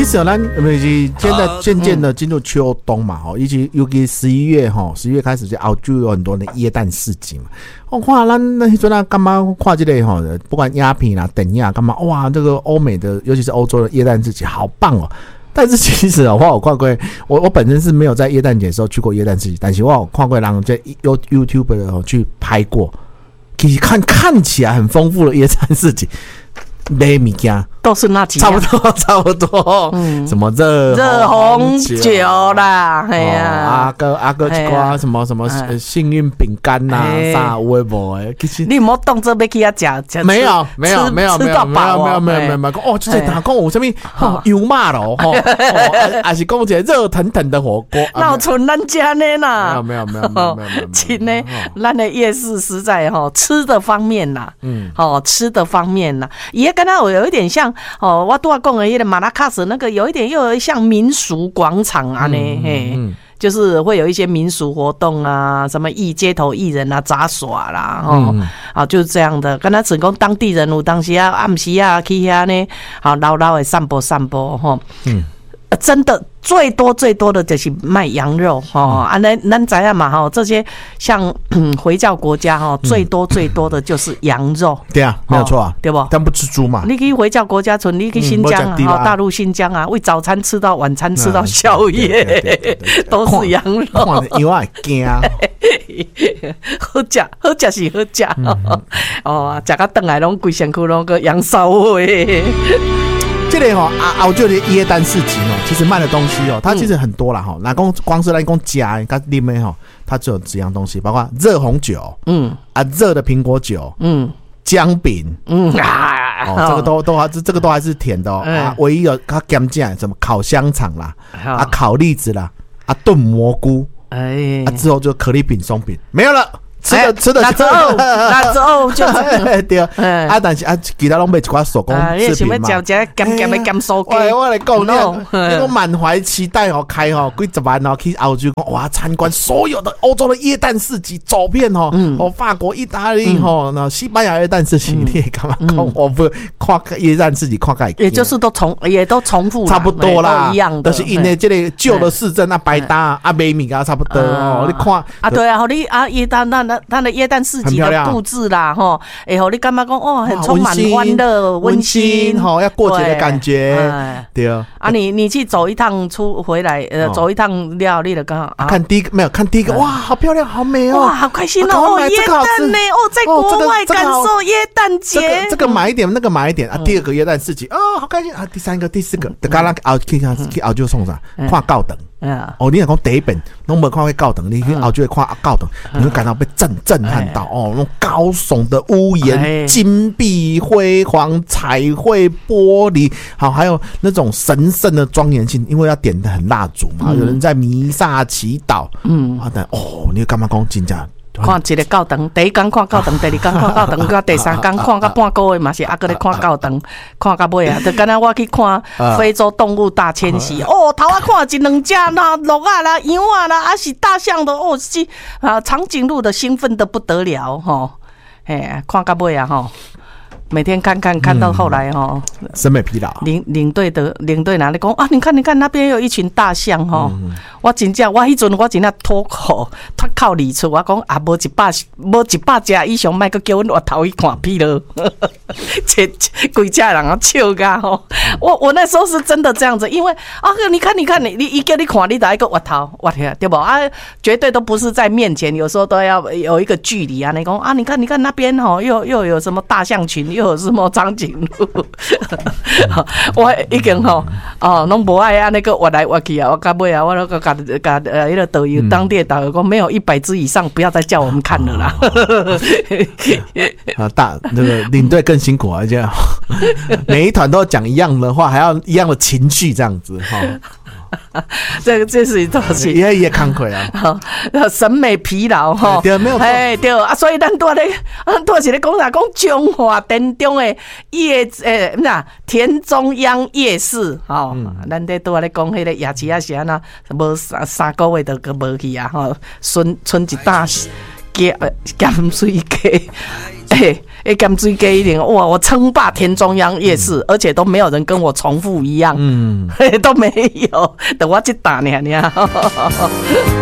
实咱现在渐渐的进入秋冬嘛，尤其11月11月开始就澳洲有很多的耶诞市集嘛。我看咱那阵啊，干嘛看这个不管鸦片啦、电影干嘛，哇，这个欧美的，尤其是欧洲的耶诞市集好棒哦。但是其实我有看过，我本身是没有在耶诞节的时候去过耶诞市集，但是我有看过人在 YouTube 的去拍过，其实看起来很丰富的耶诞市集。买物件都是那几样， 差不多，什么热红酒啦，哎呀，阿哥一挂什么幸运饼干呐，啥有的无的，其实你莫当做要去遐吃， 没有，哦，就是他讲有什么油麻咯，还是讲一个热腾腾的火锅， 那存咱家呢啦， 没有， 亲呢，咱的夜市实在吃的方面啦，吃的方面啦，也跟他有一点像我都要讲的那个马拉喀什那个有一点又有像民俗广场啊就是会有一些民俗活动啊，什么街头艺人啊杂耍啦就是这样的，跟他只讲当地人有当时啊暗时啊去遐呢老的散步真的最多的就是卖羊肉咱知道嘛这些像回教国家最多的就是羊肉， 对啊，没有错啊， 对不？ 但不吃猪嘛。 你去回教国家村，你去新疆大陆新疆啊，为早餐吃到晚餐吃到宵夜，都是羊肉。 看有点惊， 好吃是好吃吃到回来拢规身躯拢个羊骚味。 这个澳洲的耶诞市集其实卖的东西它其实很多啦那光是来讲加跟里面它只有几样东西，包括热红酒，热的苹果酒，姜饼，这个都还是甜的唯一有它减价什么烤香肠啦，烤栗子啦，炖蘑菇，之后就可丽饼、松饼没有了。吃的那之后就是对但是其他拢买一寡手工饰品嘛。 你想要嚼咸的咸酥鸡？ 我来讲，你满怀期待开几十万去澳洲讲哇，参观所有的欧洲的耶诞市集，走遍法国、意大利西班牙耶诞市集，你干嘛讲？我不看耶诞市集看个， 也就是也都重复， 差不多啦， 一样的。 但是因为这个旧的市镇白搭买物件差不多你看对啊，你耶诞它的耶诞市集的布置啦，你感觉讲很充满欢乐、温馨， 要过节的感觉，对啊。 你去走一趟回来，走一趟料理的刚好看第一个，哇，好漂亮，好美哇，好开心哦，耶诞呢，在国外感受耶诞节， 这个买一点，那个买一点第二个耶诞市集好开心第三个、第四个，刚刚去澳洲送啥？看高等。你若讲第一遍拢无看过高等，你去澳洲看高等，你会感到被震撼到那种高耸的屋檐、金碧辉煌、彩绘玻璃，还有那种神圣的庄严性，因为要点的很蜡烛嘛，有人在弥撒祈祷，你干嘛讲真正？ 看一个教堂，第一天看教堂，第二天看教堂，到第三天看到半个月嘛是搁咧看教堂，看到尾就敢若我去看非洲动物大迁徙头仔看一两只啦，鹿啊啦、羊啊啦，是大象的是长颈鹿的兴奋得不得了看到尾每天看到后来审美疲劳。 领队哪里讲你看那边有一群大象我真正我脱口而出，我讲无一百只以上，莫阁叫阮回头去看屁了。规只人笑噶我那时候是真的这样子，因为你看你叫你看，你就一个回头回去对不绝对都不是在面前，有时候都要有一个距离你讲你看那边又有什么大象群。又有什么长颈鹿？我已经拢无爱那个活来活去我到尾我那个那个导游当地的导游讲，没有100只以上，不要再叫我们看了啦。 那个领队更辛苦而且每一团都讲一样的话，还要一样的情绪这样子这是东西也慷慨审美疲劳对，没有错对所以咱在是咧讲啥？讲中华田中的田中央夜市咱在咧讲迄个夜市是安那无3个月就无去春一大咸水鸡，咸水鸡一定哇！我称霸田中央夜市，而且都没有人跟我重复一样，都没有，等我去打你。